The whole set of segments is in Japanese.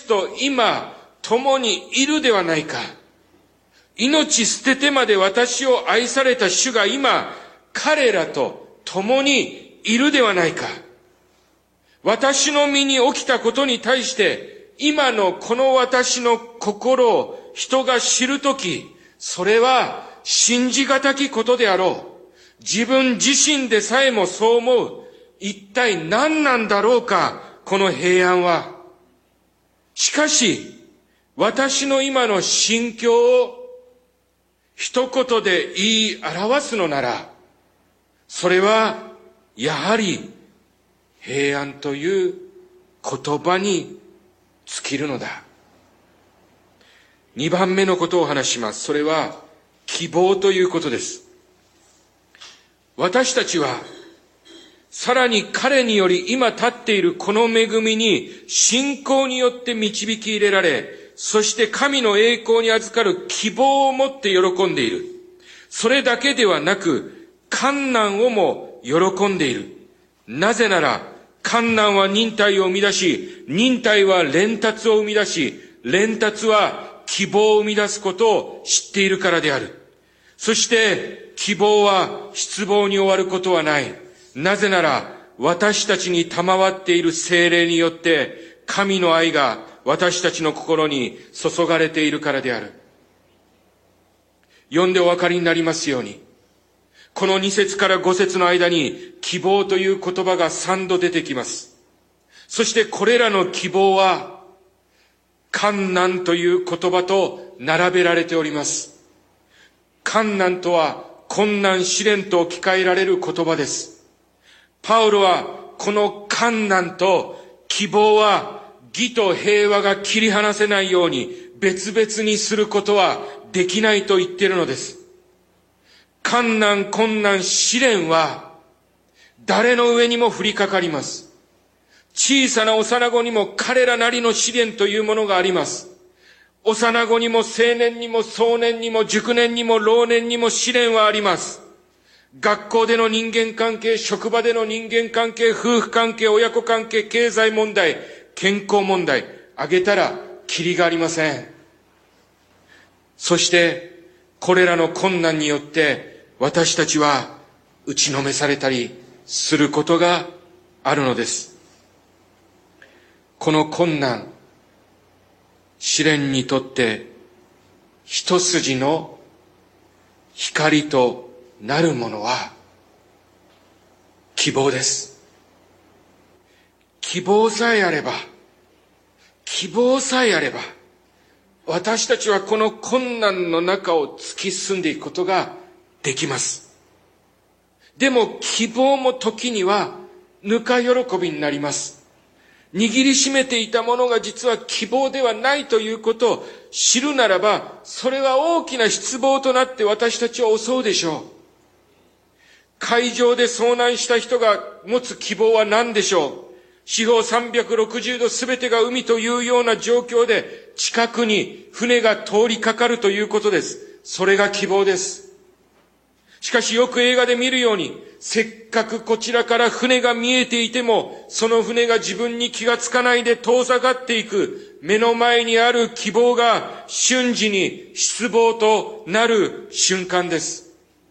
スと今共にいるではないか。命捨ててまで私を愛された主が今彼らと共にいるではないか。私の身に起きたことに対して今のこの私の心を人が知るとき、それは信じがたきことであろう。自分自身でさえもそう思う。一体何なんだろうか、この平安は。しかし、私の今の心境を一言で言い表すのなら、それはやはり平安という言葉に尽きるのだ。2番目のことを話します。それは希望ということです。私たちはさらに彼により今立っているこの恵みに信仰によって導き入れられ、そして神の栄光に預かる希望を持って喜んでいる。それだけではなく、患難をも喜んでいる。なぜなら、患難は忍耐を生み出し、忍耐は連達を生み出し、連達は希望を生み出すことを知っているからである。そして希望は失望に終わることはない。なぜなら私たちに賜っている聖霊によって神の愛が私たちの心に注がれているからである。読んでお分かりになりますように、この2節から5節の間に希望という言葉が3度出てきます。そしてこれらの希望は患難という言葉と並べられております。患難とは困難試練と置き換えられる言葉です。パウロはこの患難と希望は義と平和が切り離せないように別々にすることはできないと言っているのです。患難、困難、試練は誰の上にも降りかかります。小さな幼子にも彼らなりの試練というものがあります。幼子にも青年にも壮年にも熟年にも老年にも試練はあります。学校での人間関係、職場での人間関係、夫婦関係、親子関係、経済問題、健康問題、挙げたらキリがありません。そしてこれらの困難によって私たちは打ちのめされたりすることがあるのです。この困難、試練にとって一筋の光となるものは希望です。希望さえあれば、私たちはこの困難の中を突き進んでいくことができます。でも希望も時にはぬか喜びになります。握りしめていたものが実は希望ではないということを知るならば、それは大きな失望となって私たちを襲うでしょう。海上で遭難した人が持つ希望は何でしょう。四方360度すべてが海というような状況で近くに船が通りかかるということです。それが希望です。しかしよく映画で見るように、せっかくこちらから船が見えていても、その船が自分に気がつかないで遠ざかっていく目の前にある希望が瞬時に失望となる瞬間です。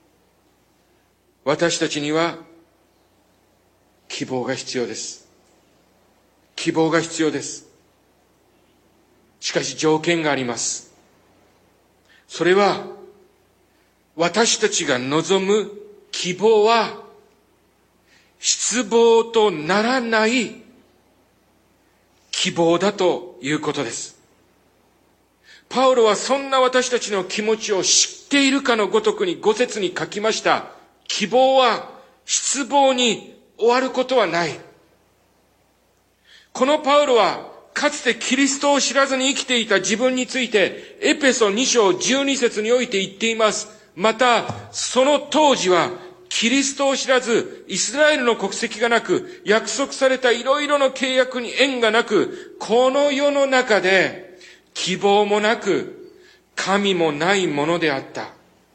私たちには希望が必要です。希望が必要です。しかし条件があります。それは私たちが望む希望は失望とならない希望だということです。パウロはそんな私たちの気持ちを知っているかのごとくに5節に書きました。希望は失望に終わることはない。このパウロはかつてキリストを知らずに生きていた自分についてエペソ2章12節において言っています。またその当時はキリストを知らずイスラエルの国籍がなく約束されたいろいろの契約に縁がなく、この世の中で希望もなく神もないものであった。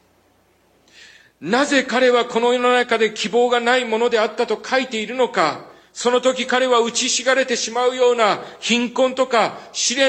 なぜ彼はこの世の中で希望がないものであったと書いているのか。その時彼は打ちひしがれてしまうような貧困とか試練